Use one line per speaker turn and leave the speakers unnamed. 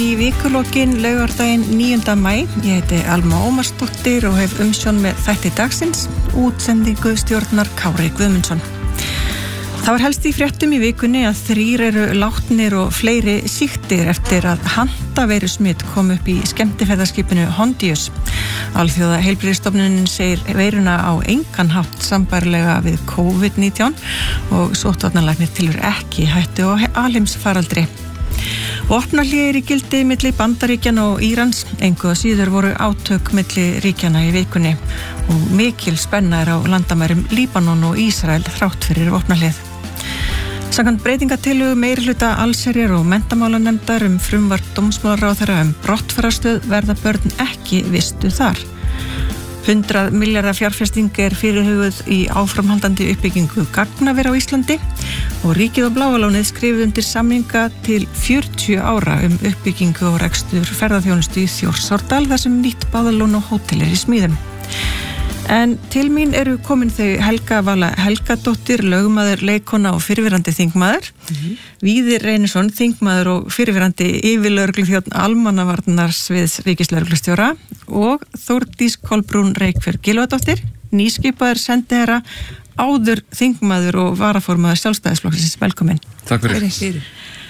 Í vikulokin laugardaginn 9. maí, ég heiti Alma Ómarsdóttir og hef umsjón með þætti dagsins, útsendingu stjórnar Kári Guðmundsson. Það var helst í fréttum í vikunni að 3 eru látnir og fleiri sýktir eftir að handaveirusmit kom upp í skemmtiferðaskipinu Hondius. Alþjóða heilbrigðisstofnunin segir veiruna á engan hátt sambærilega við COVID-19 og sóttvarnalæknir tilur ekki hættu á alheimsfaraldri. Vopnahlé í gildi milli Bandaríkjanna og Írans, engu að síður voru átök milli ríkjanna í vikunni og mikil spenna á landamærum Líbanon og Ísrael þrátt fyrir vopnahléð. Samkvæmt breytingatillögu meirihluta allsherjar og menntamálanefndar frumvarp dómsmálaráðherra brottfararstöð verða börn ekki vistuð þar. 100 milljarða fjárfesting fyrirhuguð í áframhaldandi uppbyggingu gagnavera á Íslandi og ríkið og Bláa lónið skrifuðu undir samninga til 40 ára uppbyggingu og rekstur ferðaþjónustu í Þjórsárdal þar sem nýtt báðalón og hótel í smíðum. En til mín eru komin þau Helga Vala Helgadóttir, lögmaður, leikkona og fyrrverandi þingmaður, Víðir Reynisson, þingmaður og fyrrverandi yfirlögregluþjónn almannavarnarsviðs ríkislögreglustjóra og Þórdís Kolbrún Reykfjörð Gylfadóttir, nýskipaður sendiherra, áður þingmaður og varaformaður Sjálfstæðisflokksins. Velkomin.
Takk fyrir.